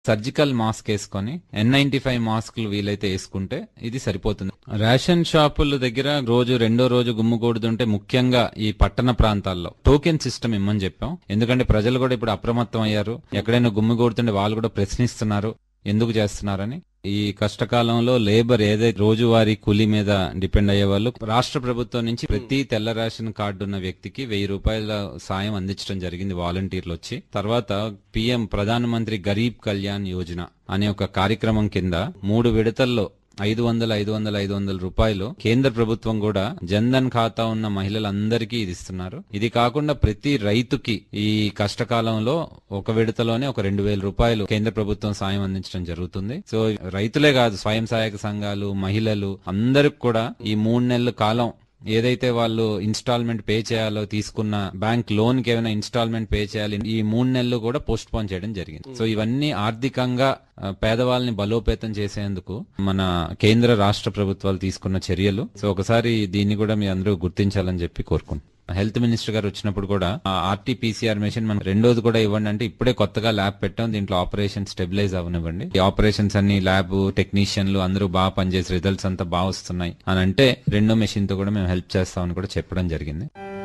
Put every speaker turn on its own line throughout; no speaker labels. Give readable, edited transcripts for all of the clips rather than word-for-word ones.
Surgical mask వేసుకొని N95 మాస్కులు వీలైతే వేసుకుంటే ఇది సరిపోతుంది. రేషన్ షాపుల దగ్గర రెండో రోజు గుమ్ముకూడుతుంటే ముఖ్యంగా ఈ పట్టణ ప్రాంతాల్లో టోకెన్ సిస్టమ్ ఇమ్మని చెప్పాం. ఎందుకంటే ప్రజలు కూడా ఇప్పుడు అప్రమత్తం అయ్యారు. ఎక్కడైనా గుమ్మికూడుతుంటే వాళ్ళు కూడా ప్రశ్నిస్తున్నారు ఎందుకు చేస్తున్నారని. ఈ కష్టకాలంలో లేబర్ ఏదైతే రోజువారీ కూలీ మీద డిపెండ్ అయ్యే వాళ్ళు రాష్ట్ర ప్రభుత్వం నుంచి ప్రతి తెల్ల రేషన్ కార్డు ఉన్న వ్యక్తికి 1000 రూపాయల సాయం అందించడం జరిగింది వాలంటీర్లు వచ్చి. తర్వాత PM ప్రధానమంత్రి గరీబ్ కళ్యాణ్ యోజన అనే ఒక కార్యక్రమం కింద 3 విడతల్లో 500 రూపాయలు కేంద్ర ప్రభుత్వం కూడా జన్ధన్ ఖాతా ఉన్న మహిళలందరికీ ఇది ఇస్తున్నారు. ఇది కాకుండా ప్రతి రైతుకి ఈ కష్టకాలంలో ఒక విడతలోనే ఒక 2000 రూపాయలు కేంద్ర ప్రభుత్వం సాయం అందించడం జరుగుతుంది. సో రైతులే కాదు, స్వయం సహాయక సంఘాలు, మహిళలు అందరికి కూడా ఈ 3 నెలల కాలం ఏదైతే వాళ్ళు ఇన్స్టాల్మెంట్ పే చేయాలో తీసుకున్న బ్యాంక్ లోన్ కి ఏమైనా ఇన్స్టాల్మెంట్ పే చేయాలి, ఈ 3 నెలలు కూడా పోస్ట్ పోన్ చేయడం జరిగింది. సో ఇవన్నీ ఆర్థికంగా పేదవాళ్ళని బలోపేతం చేసేందుకు మన కేంద్ర రాష్ట్ర ప్రభుత్వాలు తీసుకున్న చర్యలు. సో ఒకసారి దీన్ని కూడా మీ అందరూ గుర్తించాలని చెప్పి కోరుకుంటున్నాను. హెల్త్ మినిస్టర్ గారు వచ్చినప్పుడు కూడా RT-PCR మెషిన్ మనం రెండోది కూడా ఇవ్వండి అంటే ఇప్పుడే కొత్తగా ల్యాబ్ పెట్టాం, దీంట్లో ఆపరేషన్ స్టెబిలైజ్ అవనివ్వండి. ఈ ఆపరేషన్స్ అన్ని ల్యాబ్ టెక్నీషియన్లు అందరూ బాగా పనిచేసి రిజల్ట్స్ అంతా బాగా వస్తున్నాయి అని అంటే రెండో మెషిన్ తో కూడా మేము హెల్ప్ చేస్తామని కూడా చెప్పడం జరిగింది.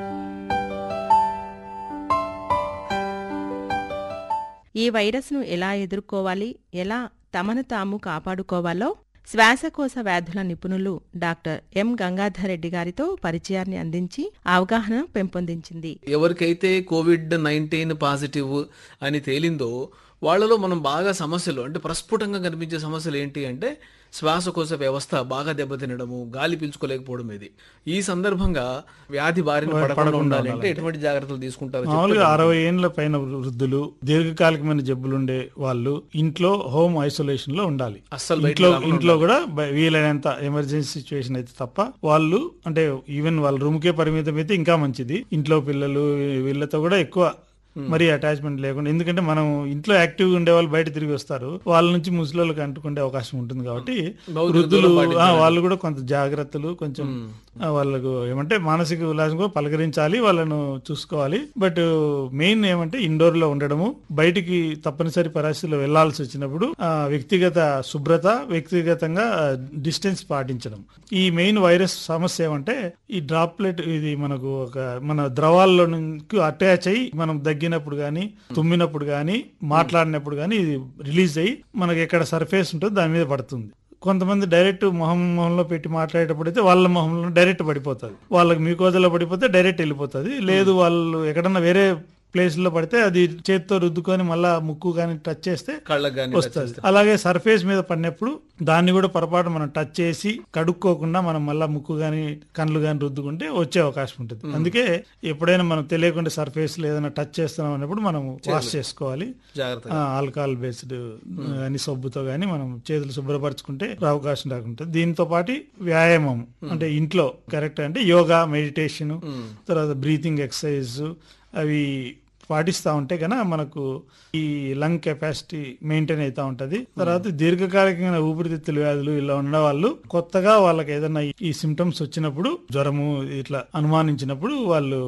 ఈ వైరస్ ను ఎలా ఎదుర్కోవాలి, ఎలా తమను తాము కాపాడుకోవాలో శ్వాసకోశ వ్యాధుల నిపుణులు డాక్టర్ ఎం గంగాధర్ రెడ్డి గారితో పరిచయాన్ని అందించి అవగాహన పెంపొందించింది.
ఎవరికైతే COVID-19 పాజిటివ్ అని తేలిందో వాళ్ళలో మనం బాగా సమస్యలు అంటే ప్రస్ఫుటంగా కనిపించే సమస్యలు ఏంటి అంటే శ్వాసకోశ వ్యవస్థ బాగా దెబ్బతినడము, గాలి పీల్చుకోలేకపోవడం. ఇది ఈ సందర్భంగా వ్యాధి బారిన పడకుండా ఉండాలంటే ఎటువంటి జాగ్రత్తలు తీసుకుంటారు?
మామూలుగా 60 ఏళ్ల పైన వృద్ధులు, దీర్ఘకాలికమైన జబ్బులుండే వాళ్ళు ఇంట్లో హోమ్ ఐసోలేషన్ లో ఉండాలి. అసలు ఇంట్లో కూడా వీలైనంత ఎమర్జెన్సీ సిచ్యువేషన్ అయితే తప్ప వాళ్ళు అంటే ఈవెన్ వాళ్ళ రూమ్ కే పరిమితం అయితే ఇంకా మంచిది. ఇంట్లో పిల్లలు వీళ్ళతో కూడా ఎక్కువ మరి అటాచ్మెంట్ లేకుండా, ఎందుకంటే మనం ఇంట్లో యాక్టివ్ గా ఉండే వాళ్ళు బయట తిరిగి వస్తారు, వాళ్ళ నుంచి ముసలిళ్ళకి అంటుకునే అవకాశం ఉంటుంది. కాబట్టి వృద్ధులు వాళ్ళు కూడా కొంత జాగ్రత్తలు, కొంచెం వాళ్ళకు ఏమంటే మానసిక ఉల్లాసం కూడా పలకరించాలి, వాళ్ళను చూసుకోవాలి. బట్ మెయిన్ ఏమంటే ఇండోర్ లో ఉండడము, బయటికి తప్పనిసరి పరిస్థితుల్లో వెళ్లాల్సి వచ్చినప్పుడు వ్యక్తిగత శుభ్రత, వ్యక్తిగతంగా డిస్టెన్స్ పాటించడం. ఈ మెయిన్ వైరస్ సమస్య ఏమంటే ఈ డ్రాప్లెట్ ఇది మనకు మన ద్రవాల్లో నుంచి అటాచ్ అయ్యి మనం దగ్గినప్పుడు గానీ, తుమ్మినప్పుడు గానీ, మాట్లాడినప్పుడు గానీ ఇది రిలీజ్ అయ్యి మనకి ఎక్కడ సర్ఫేస్ ఉంటుందో దాని మీద పడుతుంది. కొంతమంది డైరెక్ట్ మొహంలో పెట్టి మాట్లాడేటప్పుడు అయితే వాళ్ళ మొహంలో డైరెక్ట్ పడిపోతుంది, వాళ్ళకి మ్యూకోజాలో పడిపోతే డైరెక్ట్ వెళ్ళిపోతుంది. లేదు వాళ్ళు ఎక్కడన్నా వేరే ప్లేస్ లో పడితే అది చేతితో రుద్దుకొని మళ్ళా ముక్కు కానీ టచ్ చేస్తే వస్తుంది. అలాగే సర్ఫేస్ మీద పడినప్పుడు దాన్ని కూడా పొరపాటు మనం టచ్ చేసి కడుక్కోకుండా మనం మళ్ళా ముక్కు గాని కళ్ళు గాని రుద్దుకుంటే వచ్చే అవకాశం ఉంటుంది. అందుకే ఎప్పుడైనా మనం తెలియకుండా సర్ఫేస్ లో ఏదైనా టచ్ చేస్తున్నాం అన్నప్పుడు మనం వాష్ చేసుకోవాలి. ఆల్కహాల్ బేస్డ్ అని సబ్బుతో గానీ మనం చేతులు శుభ్రపరచుకుంటే అవకాశం రాకుంటుంది. దీంతో పాటు వ్యాయామం అంటే ఇంట్లో కరెక్ట్ అంటే యోగా, మెడిటేషన్, తర్వాత బ్రీతింగ్ ఎక్సర్సైజ్ అవి పాటిస్తూ ఉంటే కనుక మనకు ఈ లంగ్ కెపాసిటీ మెయింటైన్ అవుతా ఉంటది. తర్వాత దీర్ఘకాలికమైన ఊపిరితిత్తుల వ్యాధులు ఇలా ఉన్న వాళ్ళు కొత్తగా వాళ్ళకి ఏదైనా ఈ సిమ్టమ్స్ వచ్చినప్పుడు, జ్వరము ఇట్లా అనుమానించినప్పుడు వాళ్ళు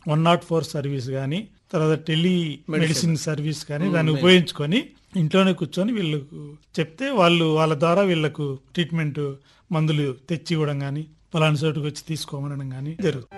104 సర్వీస్ గానీ, తర్వాత టెలి మెడిసిన్ సర్వీస్ కానీ దాన్ని ఉపయోగించుకొని ఇంట్లోనే కూర్చొని వీళ్ళకు చెప్తే వాళ్ళ ద్వారా వీళ్ళకు ట్రీట్మెంట్ మందులు తెచ్చి ఇవ్వడం గానీ, పలానా చోటుకు వచ్చి తీసుకోమనడం గానీ జరుగుతుంది.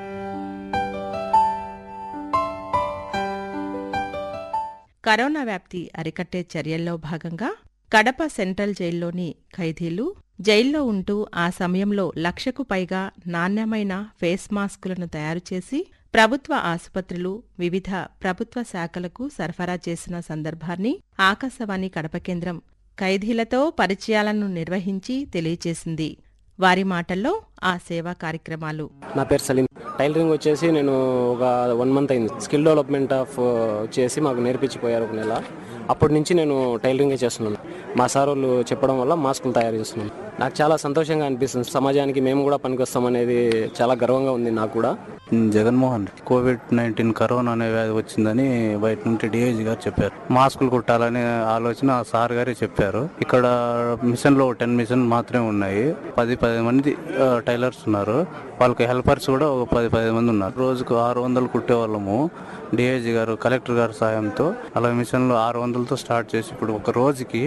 కరోనా వ్యాప్తి అరికట్టే చర్యల్లో భాగంగా కడప సెంట్రల్ జైల్లోని ఖైదీలు జైల్లో ఉంటూ ఆ సమయంలో 1,00,000కు పైగా నాణ్యమైన ఫేస్ మాస్కులను తయారు చేసి ప్రభుత్వ ఆసుపత్రులు, వివిధ ప్రభుత్వ శాఖలకు సరఫరా చేసిన సందర్భాన్ని ఆకాశవాణి కడప కేంద్రం ఖైదీలతో పరిచయాలను నిర్వహించి తెలియచేసింది. వారి మాటల్లో ఆ సేవా కార్యక్రమాలు.
నా పేరు సలీం. టైలరింగ్ వచ్చేసి నేను ఒక 1 మంత్ అయింది. స్కిల్ డెవలప్మెంట్ చేసి మాకు నేర్పించిపోయారు 1 నెల. అప్పటి నుంచి నేను టైలరింగే చేస్తున్నాను. మా సార్ వాళ్ళు చెప్పడం వల్ల మాస్కులు తయారు చేస్తున్నాను. నాకు చాలా సంతోషంగా అనిపిస్తుంది. సమాజానికి మేము కూడా పనికొస్తాం అనేది చాలా గర్వంగా ఉంది నాకు కూడా.
జగన్మోహన్ COVID-19 కరోనా అనే వ్యాధి వచ్చిందని బయట నుండి డిఐజీ గారు చెప్పారు. మాస్కులు కుట్టాలనే ఆలోచన సార్ గారే చెప్పారు. ఇక్కడ మిషన్ లో 10 మిషన్ మాత్రమే ఉన్నాయి. 10 మంది టైలర్స్ ఉన్నారు. వాళ్ళకి హెల్పర్స్ కూడా ఒక 10 మంది ఉన్నారు. రోజుకు 600 కుట్టే వాళ్ళము. డిఐజీ గారు, కలెక్టర్ గారు సాయంతో అలా మిషన్లు 600తో స్టార్ట్ చేసి ఇప్పుడు ఒక రోజుకి